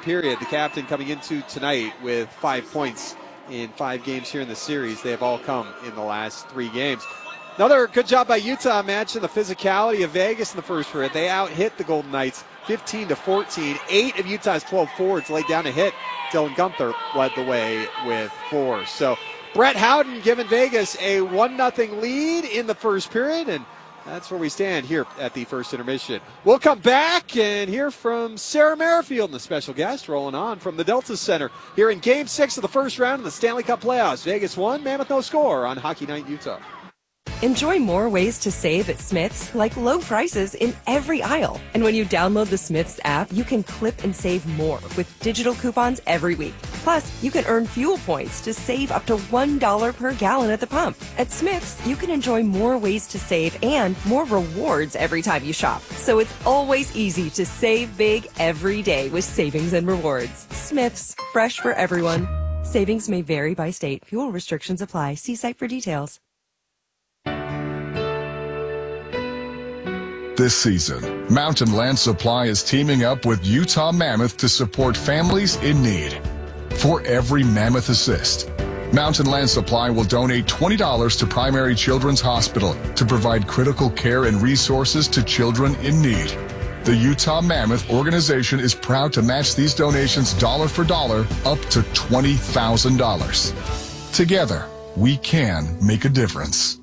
period. The captain coming into tonight with 5 points in 5 games here in the series. They have all come in the last 3 games. Another good job by Utah matching the physicality of Vegas in the first period. They out-hit the Golden Knights 15-14. 8 of Utah's 12 forwards laid down a hit. Dylan Guenther led the way with 4. So Brett Howden giving Vegas a 1-0 lead in the first period, and that's where we stand here at the first intermission. We'll come back and hear from Sarah Merrifield and the special guest rolling on from the Delta Center here in Game 6 of the first round of the Stanley Cup playoffs. Vegas won, Mammoth no score on Hockey Night Utah. Enjoy more ways to save at Smith's, like low prices in every aisle. And when you download the Smith's app, you can clip and save more with digital coupons every week. Plus, you can earn fuel points to save up to $1 per gallon at the pump. At Smith's, you can enjoy more ways to save and more rewards every time you shop. So it's always easy to save big every day with savings and rewards. Smith's, fresh for everyone. Savings may vary by state. Fuel restrictions apply. See site for details. This season, Mountain Land Supply is teaming up with Utah Mammoth to support families in need. For every Mammoth assist, Mountain Land Supply will donate $20 to Primary Children's Hospital to provide critical care and resources to children in need. The Utah Mammoth organization is proud to match these donations dollar for dollar up to $20,000. Together, we can make a difference.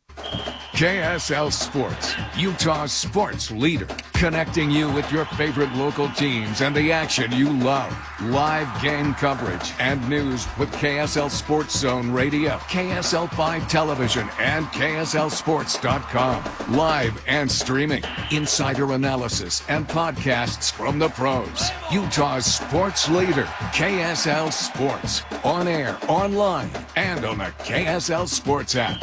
KSL Sports, Utah's sports leader, connecting you with your favorite local teams and the action you love. Live game coverage and news with KSL Sports Zone Radio, KSL 5 Television, and KSLSports.com. Live and streaming, insider analysis, and podcasts from the pros. Utah's sports leader, KSL Sports. On air, online, and on the KSL Sports app.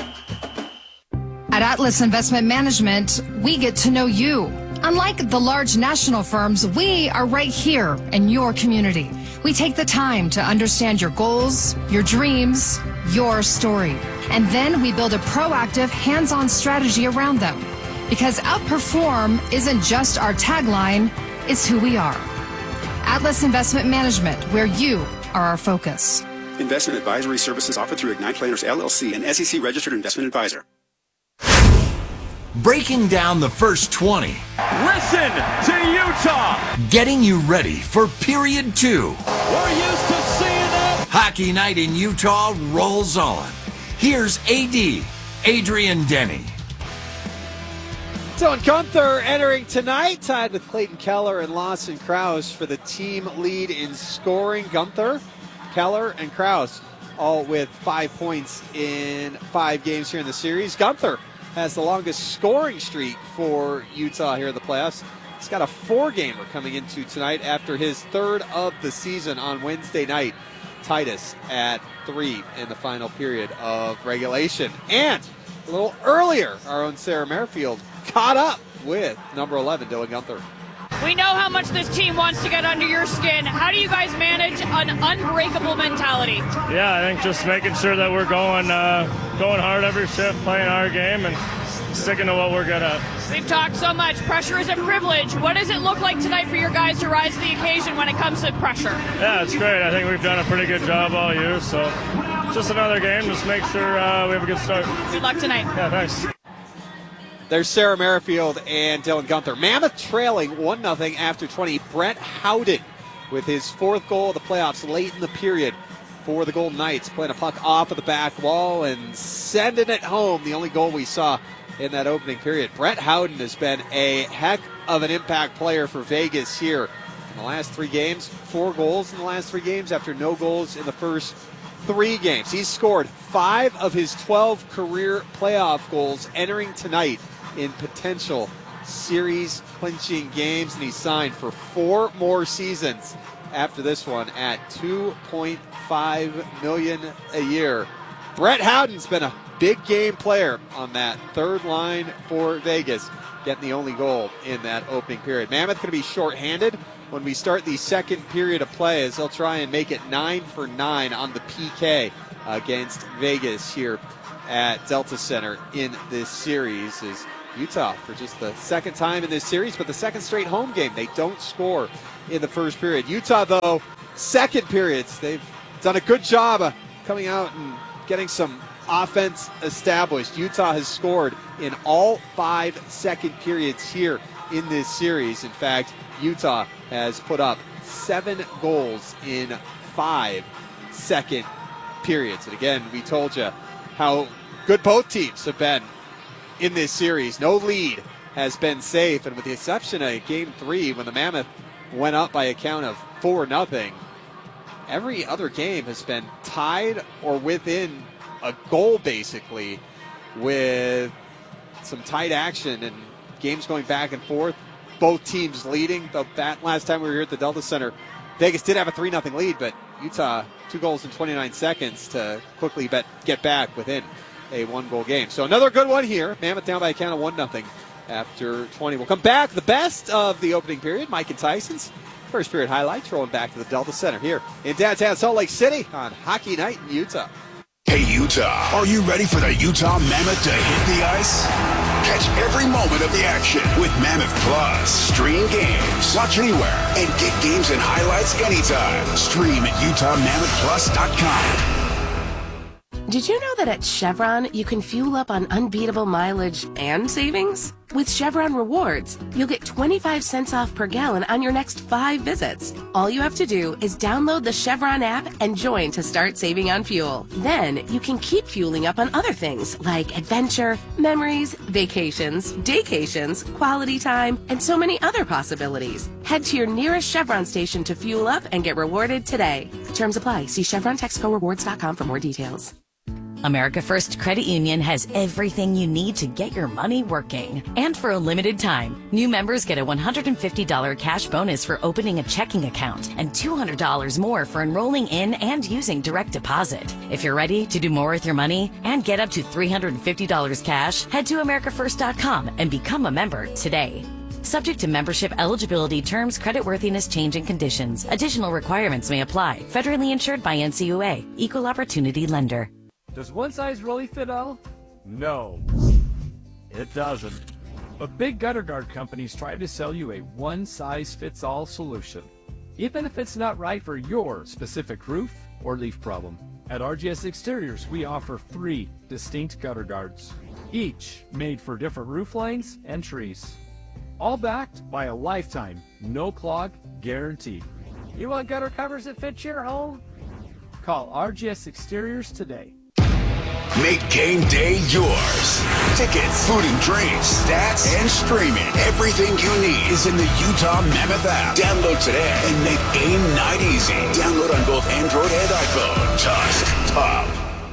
At Atlas Investment Management, we get to know you. Unlike the large national firms, we are right here in your community. We take the time to understand your goals, your dreams, your story. And then we build a proactive, hands-on strategy around them. Because outperform isn't just our tagline, it's who we are. Atlas Investment Management, where you are our focus. Investment advisory services offered through Ignite Planners, LLC, an SEC-registered investment advisor. Breaking down the first 20. Listen to Utah. Getting you ready for period 2. We're used to seeing it. Hockey Night in Utah rolls on. Here's AD, Adrian Denny. Dylan Guenther entering tonight, tied with Clayton Keller and Lawson Krause for the team lead in scoring. Guenther, Keller, and Krause all with 5 points in 5 games here in the series. Guenther has the longest scoring streak for Utah here in the playoffs. He's got a 4-gamer coming into tonight after his 3rd of the season on Wednesday night. Titus at 3 in the final period of regulation. And a little earlier, our own Sarah Merrifield caught up with number 11, Dylan Guenther. We know how much this team wants to get under your skin. How do you guys manage an unbreakable mentality? Yeah, I think just making sure that we're going hard every shift, playing our game, and sticking to what we're good at. We've talked so much. Pressure is a privilege. What does it look like tonight for your guys to rise to the occasion when it comes to pressure? Yeah, it's great. I think we've done a pretty good job all year, so just another game. Just make sure we have a good start. Good luck tonight. Yeah, thanks. There's Sarah Merrifield and Dylan Guenther. Mammoth trailing 1-0 after 20. Brett Howden with his 4th goal of the playoffs late in the period for the Golden Knights, playing a puck off of the back wall and sending it home. The only goal we saw in that opening period. Brett Howden has been a heck of an impact player for Vegas here in the last 3 games. 4 goals in the last 3 games after no goals in the first 3 games. He's scored 5 of his 12 career playoff goals entering tonight in potential series-clinching games, and he's signed for 4 more seasons after this one at $2.5 million a year. Brett Howden's been a big game player on that 3rd line for Vegas, getting the only goal in that opening period. Mammoth going to be shorthanded when we start the 2nd period of play, as they'll try and make it 9 for 9 on the PK against Vegas here at Delta Center in this series. As Utah, for just the second time in this series, but the second straight home game, they don't score in the first period. Utah, though, second periods, they've done a good job of coming out and getting some offense established. Utah has scored in all 5 second periods here in this series. In fact, Utah has put up 7 goals in 5 second periods. And again, we told you how good both teams have been in this series. No lead has been safe, and with the exception of Game 3 when the Mammoth went up by a count of 4-0, every other game has been tied or within a goal, basically, with some tight action and games going back and forth. Both teams leading. That last time we were here at the Delta Center, Vegas did have a 3-0 lead, but Utah 2 goals in 29 seconds to quickly get back within a 1-goal game. So another good one here. Mammoth down by a count of 1-0 after 20. We'll come back. The best of the opening period, Mike and Tyson's first period highlights, rolling back to the Delta Center here in downtown Salt Lake City on Hockey Night in Utah. Hey, Utah, are you ready for the Utah Mammoth to hit the ice? Catch every moment of the action with Mammoth Plus. Stream games, watch anywhere, and get games and highlights anytime. Stream at UtahMammothPlus.com. Did you know that at Chevron, you can fuel up on unbeatable mileage and savings? With Chevron Rewards, you'll get 25 cents off per gallon on your next 5 visits. All you have to do is download the Chevron app and join to start saving on fuel. Then you can keep fueling up on other things like adventure, memories, vacations, daycations, quality time, and so many other possibilities. Head to your nearest Chevron station to fuel up and get rewarded today. Terms apply. See ChevronTexcoRewards.com for more details. America First Credit Union has everything you need to get your money working. And for a limited time, new members get a $150 cash bonus for opening a checking account and $200 more for enrolling in and using direct deposit. If you're ready to do more with your money and get up to $350 cash, head to AmericaFirst.com and become a member today. Subject to membership eligibility, terms, creditworthiness, change, and conditions. Additional requirements may apply. Federally insured by NCUA. Equal Opportunity Lender. Does one size really fit all? No, it doesn't. But big gutter guard companies try to sell you a one-size-fits-all solution, even if it's not right for your specific roof or leaf problem. At RGS Exteriors, we offer 3 distinct gutter guards, each made for different roof lines and trees, all backed by a lifetime no-clog guarantee. You want gutter covers that fit your home? Call RGS Exteriors today. Make game day yours. Tickets, food and drinks, stats, and streaming. Everything you need is in the Utah Mammoth app. Download today and make game night easy. Download on both Android and iPhone. Tusk Top.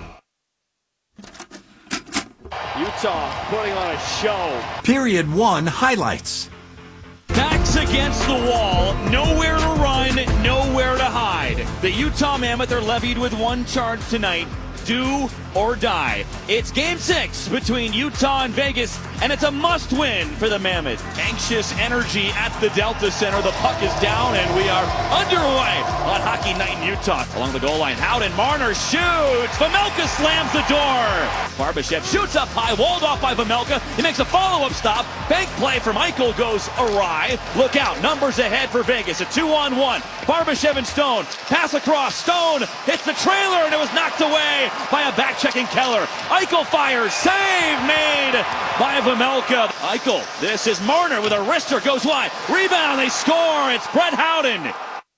Utah putting on a show. Period 1 highlights. Backs against the wall, nowhere to run, nowhere to hide. The Utah Mammoth are levied with one charge tonight. Do or die. It's Game 6 between Utah and Vegas, and it's a must-win for the Mammoth. Anxious energy at the Delta Center. The puck is down, and we are underway on Hockey Night in Utah. Along the goal line, Howden, Marner shoots. Vejmelka slams the door. Barbashev shoots up high, walled off by Vejmelka. He makes a follow-up stop. Bank play from Eichel goes awry. Look out, numbers ahead for Vegas. A 2-on-1. Barbashev and Stone. Pass across. Stone hits the trailer, and it was knocked away by a back-checking Keller. Eichel fires. Save made by Vejmelka. Eichel, this is Marner with a wrister, goes wide. Rebound, they score. It's Brett Howden.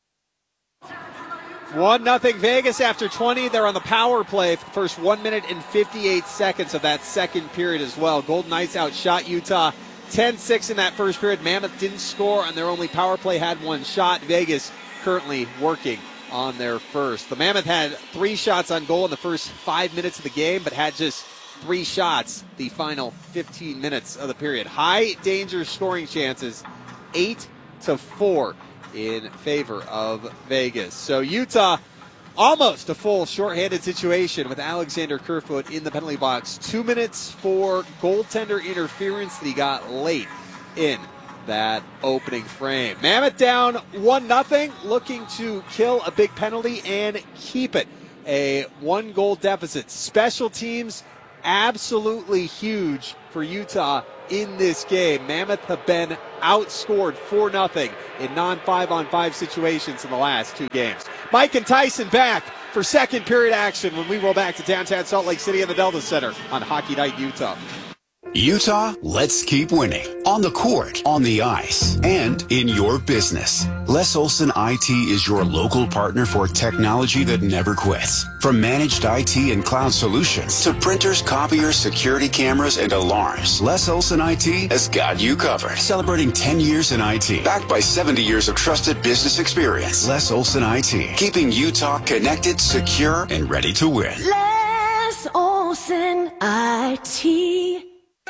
1-0 Vegas after 20. They're on the power play for the first 1 minute and 58 seconds of that second period as well. Golden Knights outshot Utah 10-6 in that first period. Mammoth didn't score on their only power play, had one shot. Vegas currently working on their first. The Mammoth had 3 shots on goal in the first 5 minutes of the game, but had just 3 shots the final 15 minutes of the period. High danger scoring chances, 8-4 in favor of Vegas. So Utah, almost a full shorthanded situation with Alexander Kerfoot in the penalty box. 2 minutes for goaltender interference that he got late in that opening frame. Mammoth down 1-0, looking to kill a big penalty and keep it. A 1-goal deficit. Special teams, absolutely huge for Utah in this game. Mammoth have been outscored 4-0 in non-5-on-5 situations in the last 2 games. Mike and Tyson back for second period action when we roll back to downtown Salt Lake City and the Delta Center on Hockey Night Utah. Utah, let's keep winning. On the court, on the ice, and in your business. Les Olson IT is your local partner for technology that never quits. From managed IT and cloud solutions to printers, copiers, security cameras, and alarms, Les Olson IT has got you covered. Celebrating 10 years in IT, backed by 70 years of trusted business experience. Les Olson IT, keeping Utah connected, secure, and ready to win. Les Olson IT.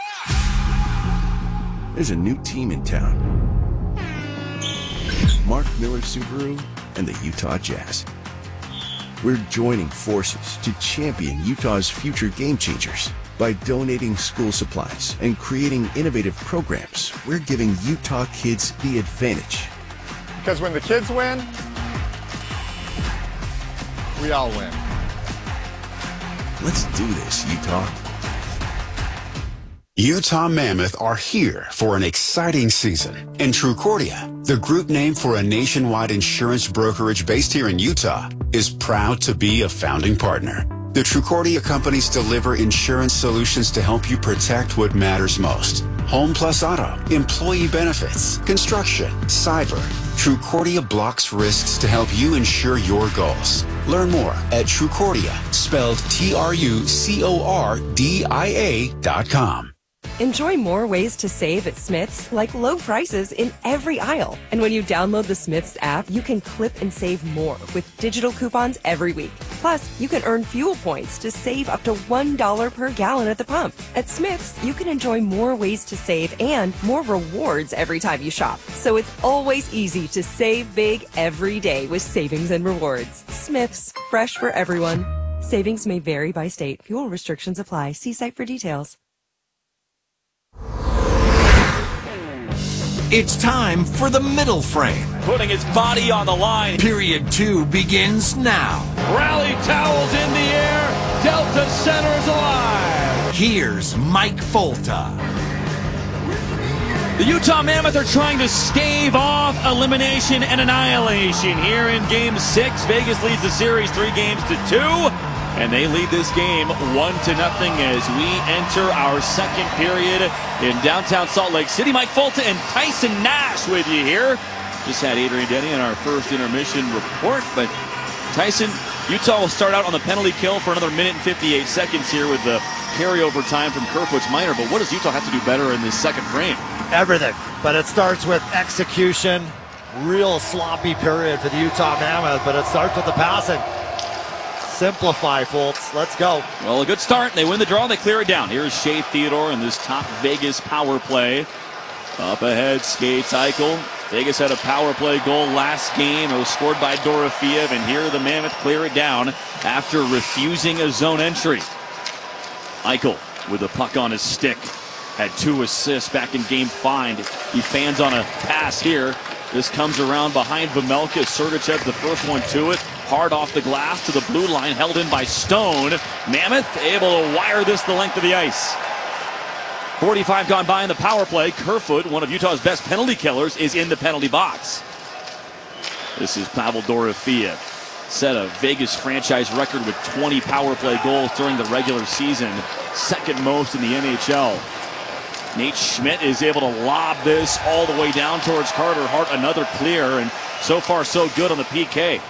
There's a new team in town. Mark Miller Subaru and the Utah Jazz. We're joining forces to champion Utah's future game changers. By donating school supplies and creating innovative programs, we're giving Utah kids the advantage. Because when the kids win, we all win. Let's do this, Utah. Utah Mammoth are here for an exciting season. And Trucordia, the group name for a nationwide insurance brokerage based here in Utah, is proud to be a founding partner. The Trucordia companies deliver insurance solutions to help you protect what matters most. Home plus auto, employee benefits, construction, cyber. Trucordia blocks risks to help you ensure your goals. Learn more at Trucordia, spelled TRUCORDIA.com. Enjoy more ways to save at Smith's, like low prices in every aisle. And when you download the Smith's app, you can clip and save more with digital coupons every week. Plus, you can earn fuel points to save up to $1 per gallon at the pump. At Smith's, you can enjoy more ways to save and more rewards every time you shop. So it's always easy to save big every day with savings and rewards. Smith's, fresh for everyone. Savings may vary by state. Fuel restrictions apply. See site for details. It's time for the middle frame. Putting his body on the line. Period 2 begins now. Rally towels in the air. Delta Center's alive. Here's Mike Folta. The Utah Mammoth are trying to stave off elimination and annihilation here in Game 6. Vegas leads the series 3-2. And they lead this game 1-0 as we enter our second period in downtown Salt Lake City. Mike Folta and Tyson Nash with you here. Just had Adrian Denny in our first intermission report. But Tyson, Utah will start out on the penalty kill for another minute and 58 seconds here with the carryover time from Kerfoot's minor. But what does Utah have to do better in this second frame? Everything. But it starts with execution. Real sloppy period for the Utah Mammoth. But it starts with the passing. Simplify, folks. Let's go. Well, a good start. They win the draw. They clear it down. Here's Shea Theodore in this top Vegas power play. Up ahead, skates Eichel. Vegas had a power play goal last game. It was scored by Dorofeev, and here the Mammoth clear it down after refusing a zone entry. Eichel with the puck on his stick. Had 2 assists back in Game 5. He fans on a pass here. This comes around behind Vejmelka. Sergachev, the first one to it. Hard off the glass to the blue line, held in by Stone. Mammoth able to wire this the length of the ice. 45 gone by in the power play. Kerfoot, one of Utah's best penalty killers, is in the penalty box. This is Pavel Dorofeev. Set a Vegas franchise record with 20 power play goals during the regular season. Second most in the NHL. Nate Schmidt is able to lob this all the way down towards Carter Hart. Another clear, and so far so good on the PK.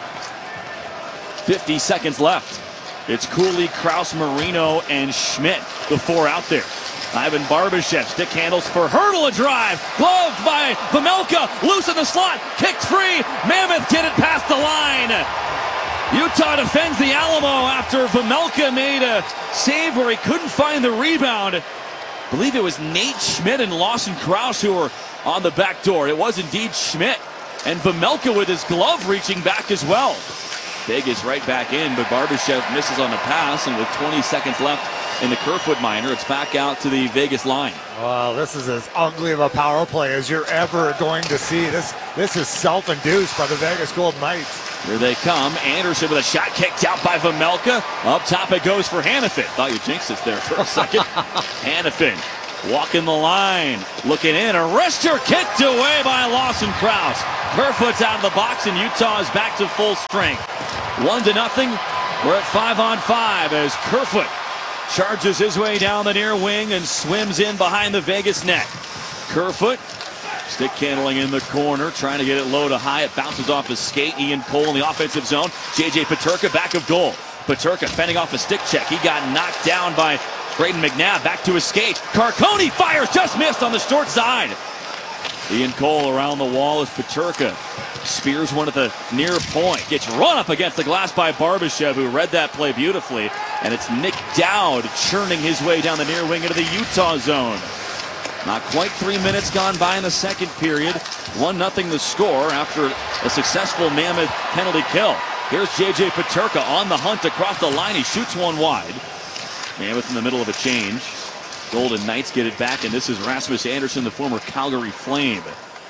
50 seconds left. It's Cooley, Kraus, Marino, and Schmidt, the 4 out there. Ivan Barbashev, stick handles for Hurdle, a drive. Gloved by Vejmelka, loose in the slot, kicked free. Mammoth get it past the line. Utah defends the Alamo after Vejmelka made a save where he couldn't find the rebound. I believe it was Nate Schmidt and Lawson Kraus who were on the back door. It was indeed Schmidt. And Vejmelka with his glove reaching back as well. Vegas right back in, but Barbashev misses on the pass, and with 20 seconds left in the Kerfoot minor, it's back out to the Vegas line. Well, this is as ugly of a power play as you're ever going to see. This is self-induced by the Vegas Golden Knights. Here they come. Anderson with a shot kicked out by Vejmelka. Up top it goes for Hanifin. Thought you jinxed it there for a second. Hanifin walking the line, looking in. A wrister kicked away by Lawson Krause. Kerfoot's out of the box, and Utah is back to full strength. 1-0. We're at 5-on-5 as Kerfoot charges his way down the near wing and swims in behind the Vegas net. Kerfoot stick handling in the corner, trying to get it low to high. It bounces off his skate. Ian Cole in the offensive zone. J.J. Peterka back of goal. Peterka fending off a stick check. He got knocked down by Brayden McNabb. Back to his skate. Carcone fires, just missed on the short side. Ian Cole around the wall as Peterka spears one at the near point. Gets run up against the glass by Barbashev, who read that play beautifully. And it's Nick Dowd churning his way down the near wing into the Utah zone. Not quite 3 minutes gone by in the second period. 1-0 the score after a successful Mammoth penalty kill. Here's J.J. Peterka on the hunt across the line. He shoots one wide. Mammoth in the middle of a change. Golden Knights get it back, and this is Rasmus Andersson, the former Calgary Flame.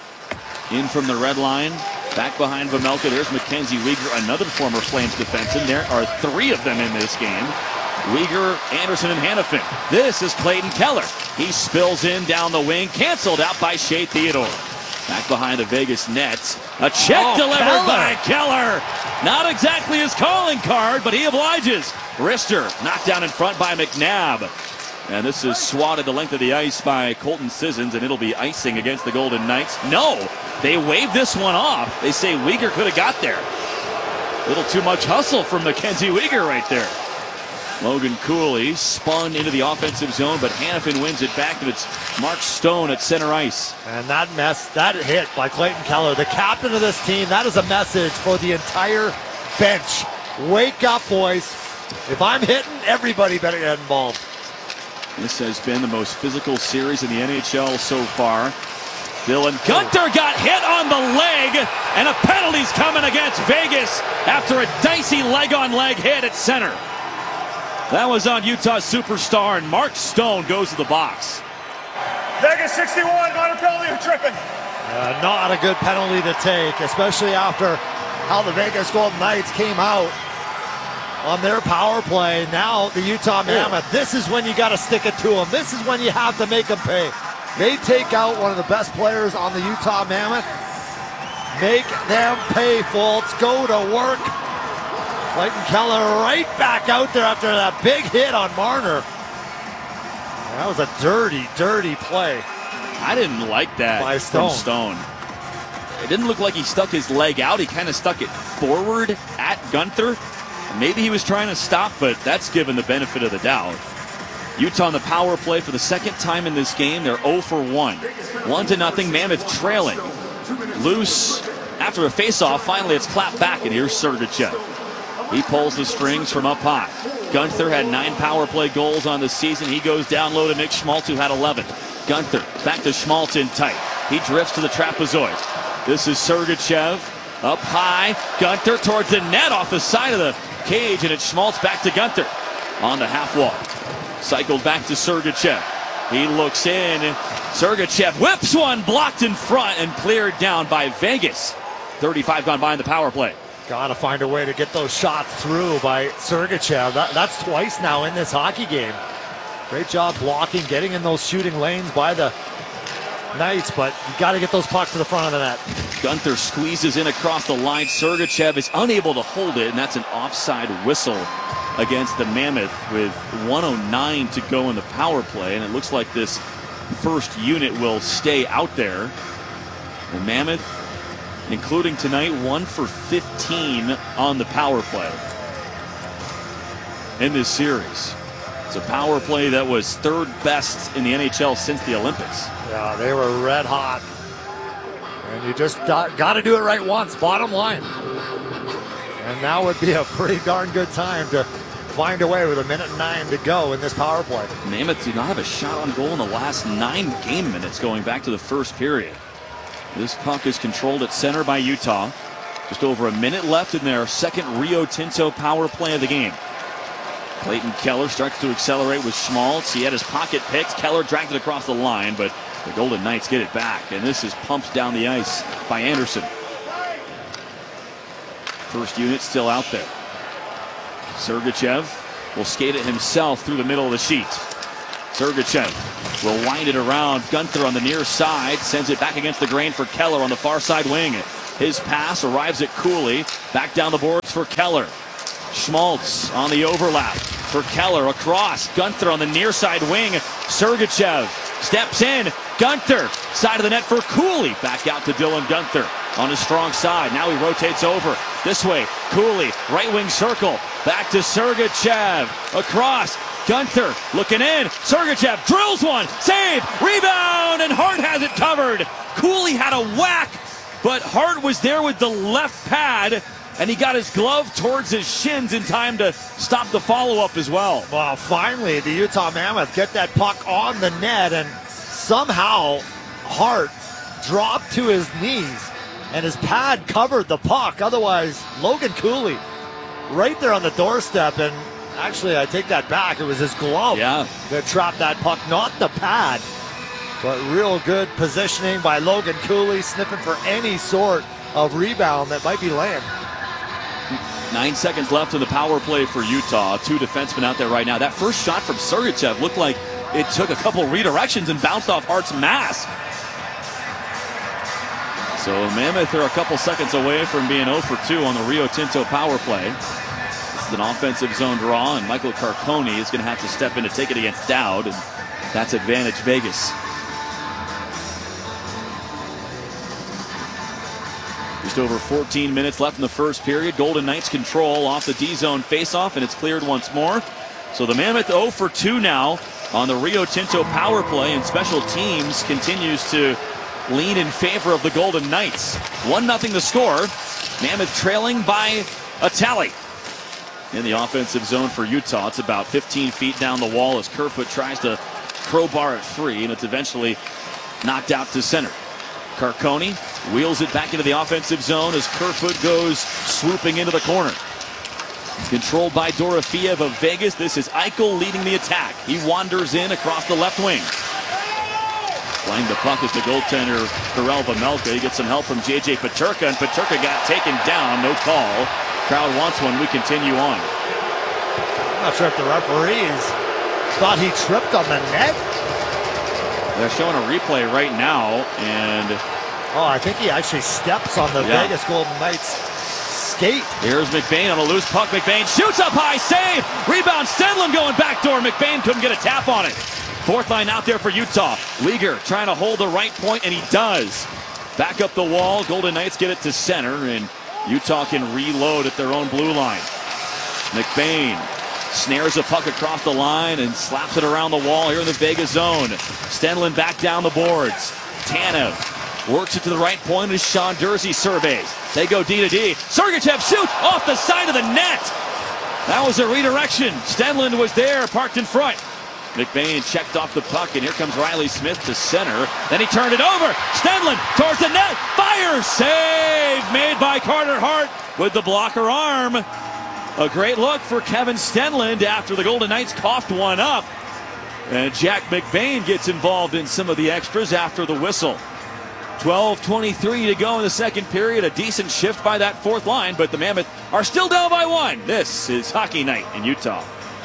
In from the red line. Back behind Vejmelka. There's Mackenzie Weegar, another former Flames defenseman. There are 3 of them in this game. Weegar, Anderson, and Hanifin. This is Clayton Keller. He spills in down the wing, canceled out by Shea Theodore. Back behind the Vegas net. A check delivered by Keller. Not exactly his calling card, but he obliges. Wrister knocked down in front by McNabb. And this is swatted the length of the ice by Colton Sissons, and it'll be icing against the Golden Knights. No, they waved this one off. They say Weegar could have got there. A little too much hustle from Mackenzie Weegar right there. Logan Cooley spun into the offensive zone, but Hanifin wins it back, and it's Mark Stone at center ice. And that hit by Clayton Keller, the captain of this team, that is a message for the entire bench. Wake up, boys. If I'm hitting, everybody better get involved. This has been the most physical series in the NHL so far. Dylan Gunther got hit on the leg, and a penalty's coming against Vegas after a dicey leg-on-leg hit at center. That was on Utah superstar, and Mark Stone goes to the box. Vegas 61, not a penalty, you're tripping. Not a good penalty to take, especially after how the Vegas Golden Knights came out on their power play. Now the Utah Mammoth, this is when you got to stick it to them. This is when you have to make them pay. They take out one of the best players on the Utah Mammoth. Make them pay, Fultz. Go to work. Clayton Keller right back out there after that big hit on Marner. That was a dirty, dirty play. I didn't like that from Stone. It didn't look like he stuck his leg out. He kind of stuck it forward at Gunther. Maybe he was trying to stop, but that's given the benefit of the doubt. Utah on the power play for the second time in this game. They're 0 for 1. 1-0, Mammoth trailing. Loose after a faceoff. Finally, it's clapped back, and here's Sergachev. He pulls the strings from up high. Gunther had 9 power play goals on the season. He goes down low to Nick Schmaltz, who had 11. Gunther back to Schmaltz in tight. He drifts to the trapezoid. This is Sergachev up high. Gunther towards the net off the side of the cage, and it's Schmaltz back to Gunther on the half wall. Cycled back to Sergachev. He looks in. Sergachev whips one, blocked in front and cleared down by Vegas. 35 gone by in the power play. Got to find a way to get those shots through by Sergachev. That's twice now in this hockey game. Great job blocking, getting in those shooting lanes by the Knights, but you got to get those pucks to the front of the net. Gunther squeezes in across the line. Sergachev is unable to hold it, and that's an offside whistle against the Mammoth with 1:09 to go in the power play, and it looks like this first unit will stay out there. The Mammoth, including tonight, 1 for 15 on the power play in this series. It's a power play that was 3rd best in the NHL since the Olympics. Yeah, they were red hot. And you just got to do it right once, bottom line. And now would be a pretty darn good time to find a way with 1:09 to go in this power play. Mammoth do not have a shot on goal in the last 9 game minutes going back to the first period. This puck is controlled at center by Utah. Just over a minute left in their second Rio Tinto power play of the game. Clayton Keller starts to accelerate with Schmaltz. He had his pocket picked. Keller dragged it across the line, but the Golden Knights get it back, and this is pumped down the ice by Anderson. First unit still out there. Sergachev will skate it himself through the middle of the sheet. Sergachev will wind it around. Gunther on the near side sends it back against the grain for Keller on the far side wing. His pass arrives at Cooley. Back down the boards for Keller. Schmaltz on the overlap for Keller across. Gunther on the near side wing. Sergachev steps in. Gunther side of the net for Cooley. Back out to Dylan Gunther on his strong side. Now he rotates over this way. Cooley, right wing circle. Back to Sergachev. Across. Gunther looking in. Sergachev drills one. Save. Rebound. And Hart has it covered. Cooley had a whack, but Hart was there with the left pad, and he got his glove towards his shins in time to stop the follow-up as well. Well, finally, the Utah Mammoth get that puck on the net, and somehow Hart dropped to his knees, and his pad covered the puck. Otherwise, Logan Cooley right there on the doorstep, and actually, I take that back. It was his glove that trapped that puck, not the pad. But real good positioning by Logan Cooley, sniffing for any sort of rebound that might be laying. 9 seconds left in the power play for Utah. 2 defensemen out there right now. That first shot from Sergachev looked like it took a couple redirections and bounced off Hart's mask. So Mammoth are a couple seconds away from being 0 for 2 on the Rio Tinto power play. This is an offensive zone draw, and Michael Carcone is going to have to step in to take it against Dowd, and that's advantage Vegas. Just over 14 minutes left in the first period. Golden Knights control off the D-zone faceoff, and it's cleared once more. So the Mammoth 0 for 2 now on the Rio Tinto power play, and special teams continues to lean in favor of the Golden Knights. 1-0 the score. Mammoth trailing by a tally. In the offensive zone for Utah, it's about 15 feet down the wall as Kerfoot tries to crowbar at free, and it's eventually knocked out to center. Carcone wheels it back into the offensive zone as Kerfoot goes swooping into the corner. Controlled by Dorofeev of Vegas. This is Eichel leading the attack. He wanders in across the left wing. Playing the puck is the goaltender, Karel Vejmelka. He gets some help from J.J. Peterka, and Peterka got taken down. No call. Crowd wants one. We continue on. I'm not sure if the referees thought he tripped on the net. They're showing a replay right now, and I think he actually steps on the Vegas Golden Knights skate. Here's McBain on a loose puck. McBain shoots up high, save, rebound. Stenlund going backdoor. McBain couldn't get a tap on it. Fourth line out there for Utah. Leaguer trying to hold the right point, and he does. Back up the wall. Golden Knights get it to center, and Utah can reload at their own blue line. McBain snares a puck across the line and slaps it around the wall here in the Vegas zone. Stenlund back down the boards. Tanev works it to the right point as Sean Dursey surveys. They go D to D. Sergachev shoots off the side of the net. That was a redirection. Stenlund was there, parked in front. McBain checked off the puck, and here comes Riley Smith to center. Then he turned it over. Stenlund towards the net. Fires. Save made by Carter Hart with the blocker arm. A great look for Kevin Stenlund after the Golden Knights coughed one up. And Jack McBain gets involved in some of the extras after the whistle. 12:23 to go in the second period. A decent shift by that fourth line, but the Mammoth are still down by 1. This is Hockey Night in Utah.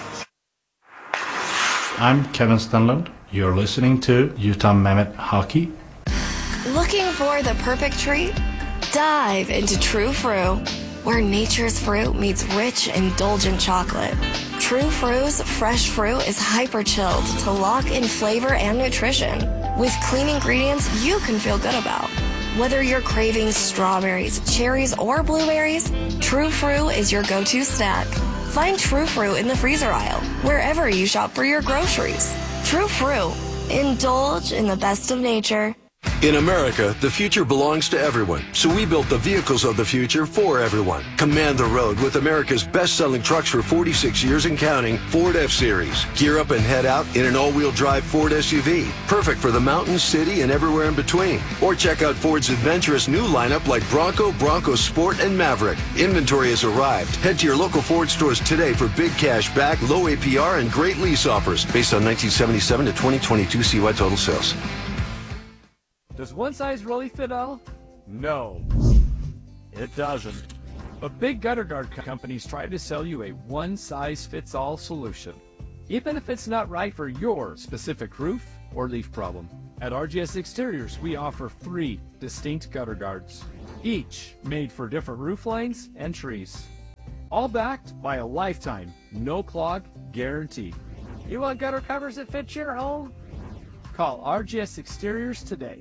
I'm Kevin Stenlund. You're listening to Utah Mammoth Hockey. Looking for the perfect treat? Dive into True Fruit, where nature's fruit meets rich, indulgent chocolate. True Fruit's fresh fruit is hyper-chilled to lock in flavor and nutrition. With clean ingredients you can feel good about. Whether you're craving strawberries, cherries, or blueberries, True Fruit is your go-to snack. Find True Fruit in the freezer aisle, wherever you shop for your groceries. True Fruit. Indulge in the best of nature. In America, the future belongs to everyone, so we built the vehicles of the future for everyone. Command the road with America's best-selling trucks for 46 years and counting, Ford F-Series. Gear up and head out in an all-wheel drive Ford SUV, perfect for the mountains, city, and everywhere in between. Or check out Ford's adventurous new lineup like Bronco, Bronco Sport, and Maverick. Inventory has arrived. Head to your local Ford stores today for big cash back, low APR, and great lease offers based on 1977 to 2022 CY total sales. Does one size really fit all? No, it doesn't. But big gutter guard companies try to sell you a one-size-fits-all solution. even if it's not right for your specific roof or leaf problem. At RGS Exteriors, we offer 3 distinct gutter guards, each made for different roof lines and trees. All backed by a lifetime, no clog guarantee. You want gutter covers that fit your home? Call RGS Exteriors today.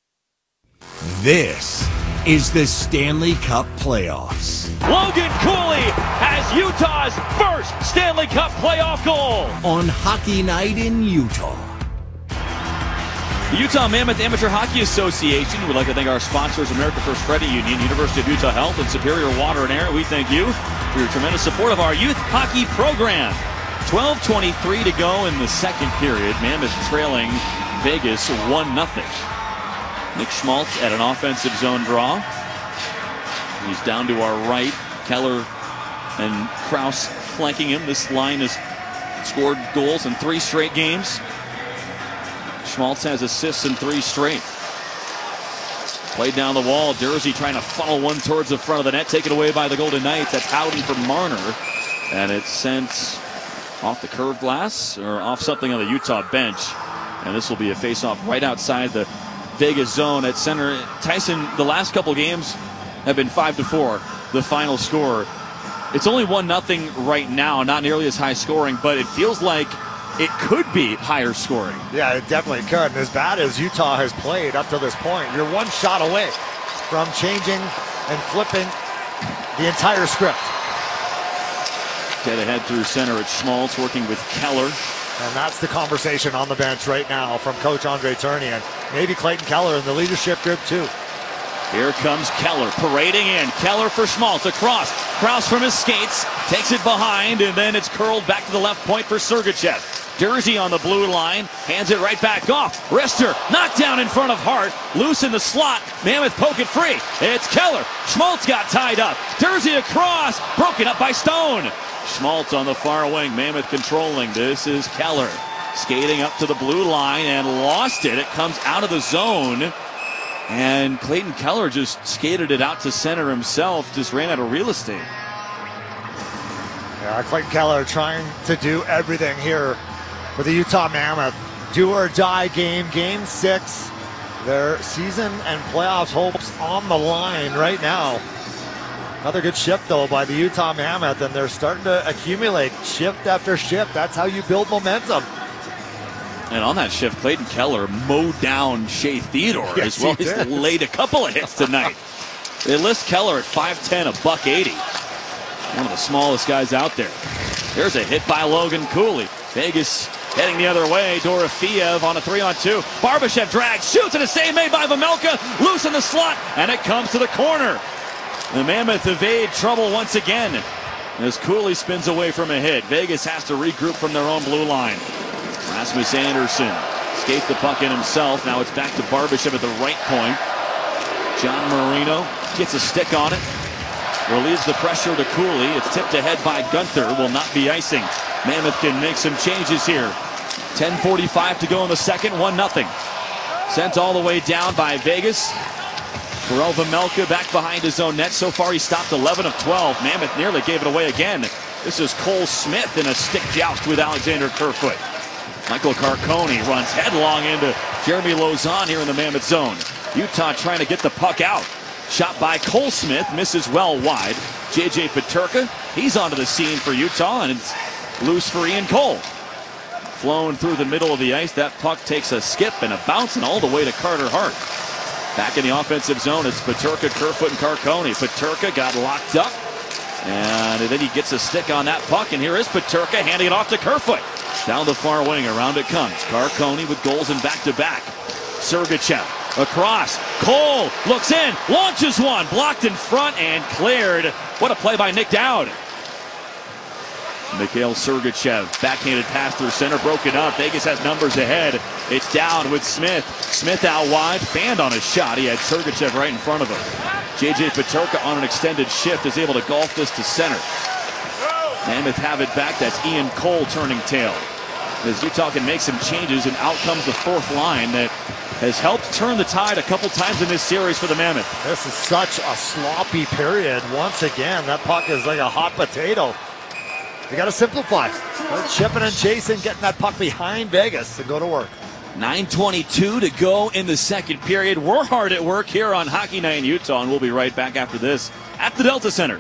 This is the Stanley Cup Playoffs. Logan Cooley has Utah's first Stanley Cup playoff goal On Hockey Night in Utah. The Utah Mammoth Amateur Hockey Association would like to thank our sponsors, America First Credit Union, University of Utah Health, and Superior Water and Air. We thank you for your tremendous support of our youth hockey program. 12:23 to go in the second period. Mammoth trailing Vegas 1-0. Nick Schmaltz at an offensive zone draw. He's down to our right. Keller and Kraus flanking him. This line has scored goals in 3 straight games. Schmaltz has assists in 3 straight. Played down the wall. Dursey trying to funnel one towards the front of the net. Taken away by the Golden Knights. That's Howden from Marner. And it's sent off the curved glass or off something on the Utah bench. And this will be a face-off right outside the Vegas zone at center. Tyson, the last couple games have been 5-4, the final score. It's only 1-0 right now, not nearly as high scoring, but it feels like it could be higher scoring. Yeah, it definitely could. And as bad as Utah has played up to this point, you're one shot away from changing and flipping the entire script. Dead ahead through center at Schmaltz, working with Keller. And that's the conversation on the bench right now from Coach Andre Tournier and maybe Clayton Keller in the leadership group too. Here comes Keller parading in. Keller for Schmaltz across. Kraus from his skates takes it behind, and then it's curled back to the left point for Sergachev. Dursey on the blue line, hands it right back off. Rister knocked down in front of Hart, loose in the slot. Mammoth poke it free. It's Keller. Schmaltz got tied up. Dursey across, broken up by Stone. Schmaltz on the far wing. Mammoth controlling. This is Keller skating up to the blue line and lost it. It comes out of the zone. And Clayton Keller just skated it out to center himself, just ran out of real estate. Yeah, Clayton Keller trying to do everything here for the Utah Mammoth. Do or die game, game 6. Their season and playoffs hopes on the line right now. Another good shift though by the Utah Mammoth, and they're starting to accumulate shift after shift. That's how you build momentum. And on that shift, Clayton Keller mowed down Shea Theodore Yes, as well he as did. laid a couple of hits tonight. They list Keller at 5'10", $180. One of the smallest guys out there. There's a hit by Logan Cooley. Vegas heading the other way. Dorofeev on a 3-on-2. Barbashev drags, shoots, and a save made by Vejmelka. Loose in the slot, and it comes to the corner. The Mammoth evade trouble once again as Cooley spins away from a hit. Vegas has to regroup from their own blue line. Rasmus Anderson skates the puck in himself. Now it's back to Barbashev at the right point. John Marino gets a stick on it. Relieves the pressure to Cooley. It's tipped ahead by Gunther. Will not be icing. Mammoth can make some changes here. 10:45 to go in the second. 1-0. Sent all the way down by Vegas. Karel Vejmelka back behind his own net. So far he's stopped 11 of 12. Mammoth nearly gave it away again. This is Cole Smith in a stick joust with Alexander Kerfoot. Michael Carcone runs headlong into Jeremy Lauzon here in the Mammoth zone. Utah trying to get the puck out. Shot by Cole Smith, misses well wide. J.J. Peterka, he's onto the scene for Utah, and it's loose for Ian Cole. Flown through the middle of the ice. That puck takes a skip and a bounce and all the way to Carter Hart. Back in the offensive zone, it's Peterka, Kerfoot, and Carcone. Peterka got locked up, and then he gets a stick on that puck, and here is Peterka handing it off to Kerfoot. Down the far wing, around it comes. Carcone with goals in back-to-back. Sergachev across. Cole looks in, launches one, blocked in front and cleared. What a play by Nick Dowd. Mikhail Sergachev, backhanded pass through center, broken up. Vegas has numbers ahead. It's down with Smith. Smith out wide, fanned on his shot. He had Sergachev right in front of him. J.J. Peterka on an extended shift is able to golf this to center. Mammoth have it back. That's Ian Cole turning tail. As Utah can make some changes, and out comes the fourth line that has helped turn the tide a couple times in this series for the Mammoth. This is such a sloppy period. Once again, that puck is like a hot potato. You got to simplify. They're chipping and chasing, getting that puck behind Vegas to go to work. 9:22 to go in the second period. We're hard at work here on Hockey Night in Utah, and we'll be right back after this at the Delta Center.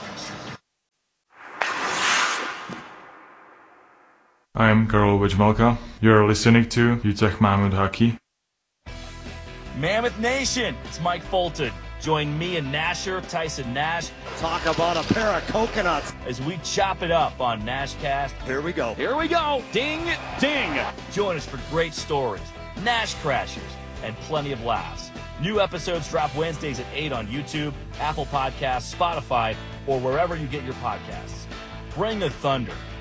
I'm Karol Wojmelka. You're listening to Utah Mammoth Hockey. Mammoth Nation, it's Mike Fulton. Join me and Nasher, Tyson Nash. Talk about a pair of coconuts as we chop it up on Nashcast. Here we go. Here we go. Ding, ding. Join us for great stories, Nash Crashers, and plenty of laughs. New episodes drop Wednesdays at 8 on YouTube, Apple Podcasts, Spotify, or wherever you get your podcasts. Bring the thunder.